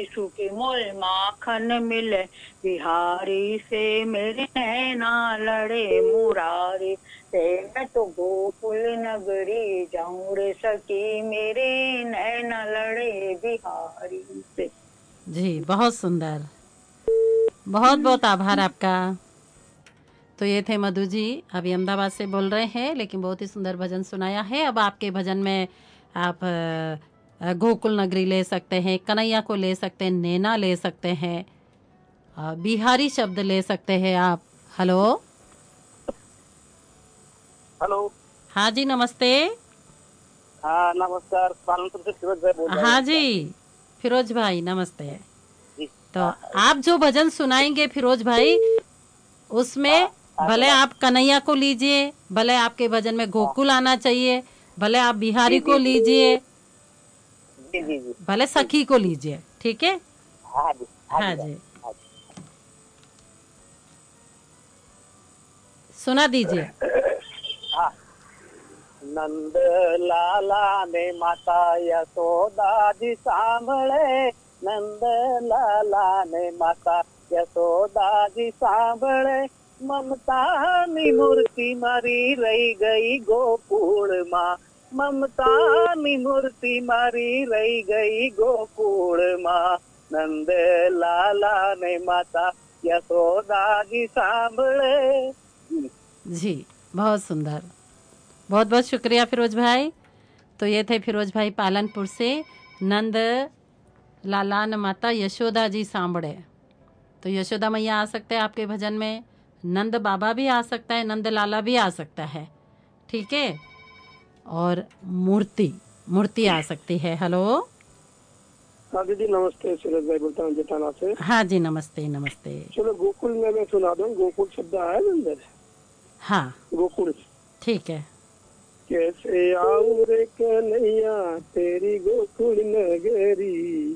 शिशु के मोल माखन मिले, बिहारी से मेरे नैना लड़े मुरारी से, मैं तो गोकुल नगरी जाऊं रे सखी, मेरे नैना लड़े बिहारी से। जी बहुत सुंदर, बहुत बहुत आभार आपका। तो ये थे मधु जी, अभी अहमदाबाद से बोल रहे हैं, लेकिन बहुत ही सुंदर भजन सुनाया है। अब आपके भजन में आप गोकुल नगरी ले सकते हैं, कन्हैया को ले सकते हैं, नैना ले सकते हैं, बिहारी शब्द ले सकते हैं आप। हेलो। हेलो। हाँ जी नमस्ते। हाँ नमस्कार, पालनपुर से फिरोज भाई बोल रहा हूँ। हाँ जी फिरोज भाई नमस्ते। जी। तो हाँ आप जो भजन सुनाएंगे फिरोज भाई, उसमें हाँ भले बोला। आप कन्हैया को लीजिए, भले आपके भजन में हाँ गोकुल आना चाहिए, भले आप जी बिहारी को जी जी लीजिए, जी जी जी भले जी। सखी को लीजिए, ठीक है। हाँ जी हाँ हाँ जी जी हाँ जी। सुना दीजिए। हाँ। नंद लाला ने माता यशोदा जी सांभळे, नंद लाला ने माता यशोदा जी सांभळे, ममता नी मूर्ति मारी रही गई गोकुल माँ, ममता नी मूर्ति मारी रही गई गोकुल माँ, नंद लाला ने माता यशोदा जी सांभळे। जी बहुत सुंदर, बहुत बहुत शुक्रिया फिरोज भाई। तो ये थे फिरोज भाई पालनपुर से, नंद लालान माता यशोदा जी सांबड़े। तो यशोदा मैया आ सकते हैं आपके भजन में, नंद बाबा भी आ सकता है, नंद लाला भी आ सकता है, ठीक है। और मूर्ति मूर्ति आ सकती है। हेलो। हाँ दीदी नमस्ते, सूरज भाई बोलता हूँ जटाना से। हाँ जी नमस्ते नमस्ते। चलो गोकुल में मैं सुना दूँ, गोकुल शब्द आया ना अंदर। हाँ गोकुल। ठीक है। कैसे आऊं रे कन्हैया तेरी गोकुल